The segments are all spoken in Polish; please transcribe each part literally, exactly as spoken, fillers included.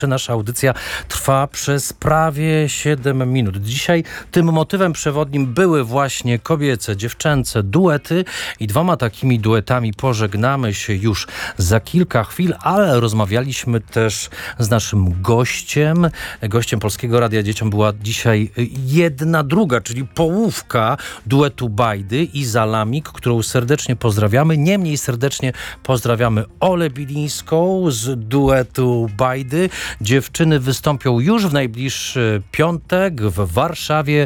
Nasza audycja trwa przez prawie siedem minut. Dzisiaj tym motywem przewodnim były właśnie kobiece, dziewczęce duety i dwoma takimi duetami pożegnamy się już za kilka chwil, ale rozmawialiśmy też z naszym gościem. Gościem Polskiego Radia Dzieciom była dzisiaj jedna druga, czyli połówka duetu Bajdy, Iza Lamik, którą serdecznie pozdrawiamy. Niemniej serdecznie pozdrawiamy Olę Bilińską z duetu Bajdy. Dziewczyny wystąpią już w najbliższy piątek w Warszawie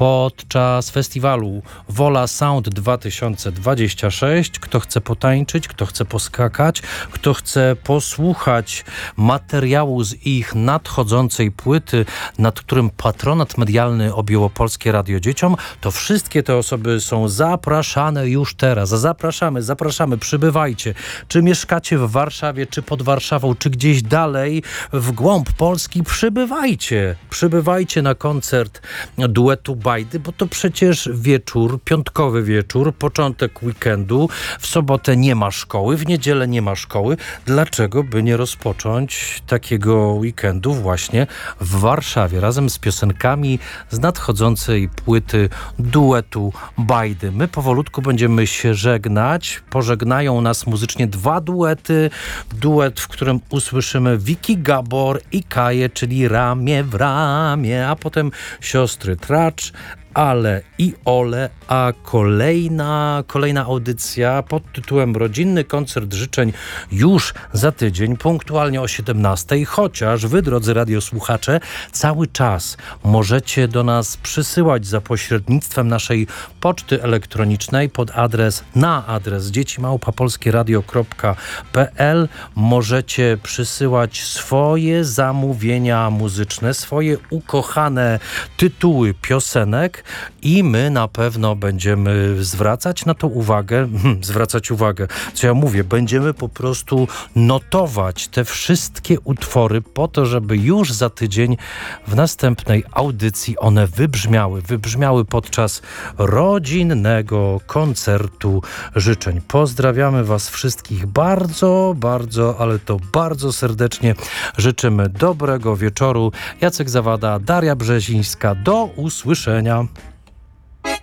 podczas festiwalu Wola Sound dwa tysiące dwadzieścia sześć. Kto chce potańczyć, kto chce poskakać, kto chce posłuchać materiału z ich nadchodzącej płyty, nad którym patronat medialny objęło Polskie Radio Dzieciom, to wszystkie te osoby są zapraszane już teraz. Zapraszamy, zapraszamy, przybywajcie. Czy mieszkacie w Warszawie, czy pod Warszawą, czy gdzieś dalej w głąb Polski, przybywajcie. Przybywajcie na koncert duetu Bajdy, bo to przecież wieczór, piątkowy wieczór, początek weekendu. W sobotę nie ma szkoły, w niedzielę nie ma szkoły. Dlaczego by nie rozpocząć takiego weekendu właśnie w Warszawie razem z piosenkami z nadchodzącej płyty duetu Bajdy? My powolutku będziemy się żegnać. Pożegnają nas muzycznie dwa duety. Duet, w którym usłyszymy Wiki Gabor i Kaję, czyli ramię w ramię, a potem siostry Tracz, Ale i Ole, a kolejna, kolejna audycja pod tytułem Rodzinny Koncert Życzeń już za tydzień, punktualnie o siedemnastej, chociaż wy, drodzy radiosłuchacze, cały czas możecie do nas przysyłać za pośrednictwem naszej poczty elektronicznej pod adres, na adres dzieci małpa polskie radio kropka p l. Możecie przysyłać swoje zamówienia muzyczne, swoje ukochane tytuły piosenek, i my na pewno będziemy zwracać na to uwagę, hmm, zwracać uwagę, co ja mówię, będziemy po prostu notować te wszystkie utwory po to, żeby już za tydzień w następnej audycji one wybrzmiały, wybrzmiały podczas rodzinnego koncertu życzeń. Pozdrawiamy was wszystkich bardzo, bardzo, ale to bardzo serdecznie. Życzymy dobrego wieczoru. Jacek Zawada, Daria Brzezińska. Do usłyszenia.